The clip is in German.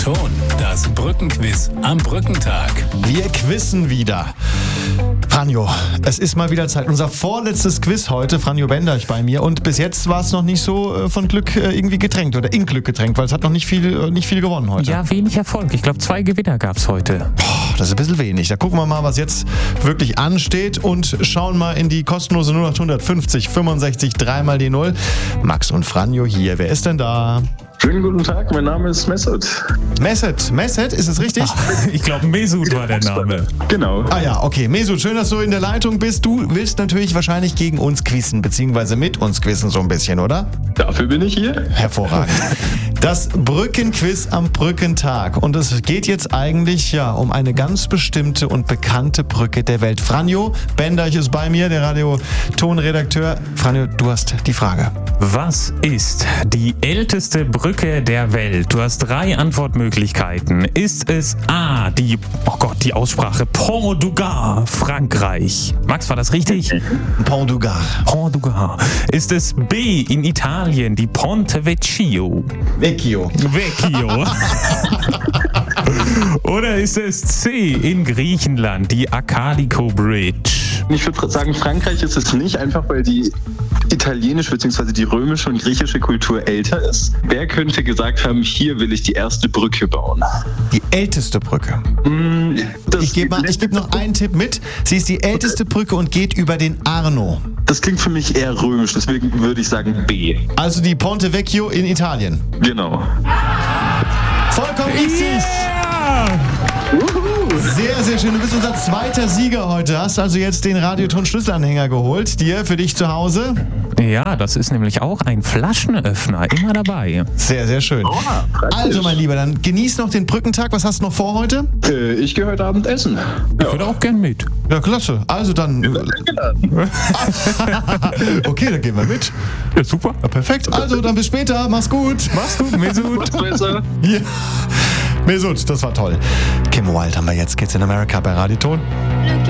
Ton, das Brückenquiz am Brückentag. Wir quizzen wieder. Franjo, es ist mal wieder Zeit. Unser vorletztes Quiz heute. Franjo Benderch bei mir. Und bis jetzt war es noch nicht so von Glück irgendwie getränkt oder in Glück getränkt, weil es hat noch nicht viel gewonnen heute. Ja, wenig Erfolg. Ich glaube, 2 Gewinner gab es heute. Das ist ein bisschen wenig. Da gucken wir mal, was jetzt wirklich ansteht und schauen mal in die kostenlose 0850 65 3 mal die 0. Max und Franjo hier. Wer ist denn da? Schönen guten Tag, mein Name ist Mesut. Mesut, ist es richtig? Ich glaube, Mesut war der Name. Genau. Ah ja, okay. Mesut, schön, dass du in der Leitung bist. Du willst natürlich wahrscheinlich gegen uns quizzen, beziehungsweise mit uns quizzen so ein bisschen, oder? Dafür bin ich hier. Hervorragend. Das Brückenquiz am Brückentag. Und es geht jetzt eigentlich um eine ganz bestimmte und bekannte Brücke der Welt. Franjo Benderch ist bei mir, der Radio-Ton-Redakteur. Franjo, du hast die Frage. Was ist die älteste Brücke der Welt? Du hast 3 Antwortmöglichkeiten. Ist es A, die Aussprache, Pont du Gard, Frankreich? Max, war das richtig? Pont du Gard. Pont du Gard. Ist es B, in Italien, die Ponte Vecchio? Vecchio. Oder ist es C, in Griechenland, die Akadiko Bridge? Ich würde sagen, Frankreich ist es nicht, einfach weil die italienische bzw. die römische und griechische Kultur älter ist. Wer könnte gesagt haben, hier will ich die erste Brücke bauen? Die älteste Brücke. Ich gebe noch einen Tipp mit. Sie ist die älteste Brücke und geht über den Arno. Das klingt für mich eher römisch, deswegen würde ich sagen B. Also die Ponte Vecchio in Italien. Genau. Vollkommen richtig. Yeah! Sehr, sehr schön. Du bist unser zweiter Sieger heute. Hast also jetzt den Radioton-Schlüsselanhänger geholt. Dir, für dich zu Hause. Ja, das ist nämlich auch ein Flaschenöffner. Immer dabei. Sehr, sehr schön. Also, mein Lieber, dann genieß noch den Brückentag. Was hast du noch vor heute? Ich gehe heute Abend essen. Ich würde auch gern mit. Ja, klasse. Also dann... Okay, dann gehen wir mit. Ja, super. Ja, perfekt. Also, dann bis später. Mach's gut. Mach's gut, Mesut. Macht's besser. Ja. Mesut, das war toll. Kim Wilde haben wir jetzt. Kids in America bei Radioton.